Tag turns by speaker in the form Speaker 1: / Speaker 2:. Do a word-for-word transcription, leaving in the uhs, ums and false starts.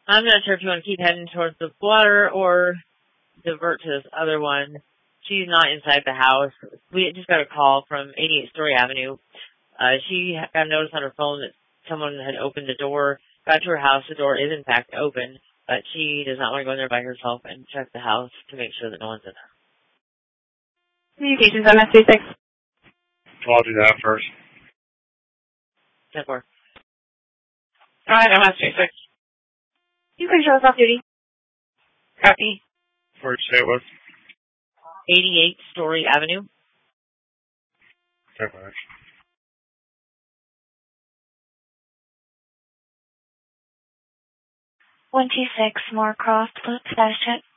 Speaker 1: I'm not sure if you want to keep heading towards the water or divert to this other one. She's not inside the house. We just got a call from eighty-eight Story Avenue. Uh, she got a notice on her phone that someone had opened the door, got to her house. The door is in fact open, but she does not want to go in there by herself and check the house to make sure that no one's in there.
Speaker 2: Communications M S three six.
Speaker 3: I'll do that first.
Speaker 1: ten four.
Speaker 2: Go ahead, M S three six. You can show us off duty. Copy.
Speaker 3: Where'd you say it was?
Speaker 1: eighty-eight Story Avenue.
Speaker 3: Okay, fine.
Speaker 4: one two six Moorcroft, Loop, status check.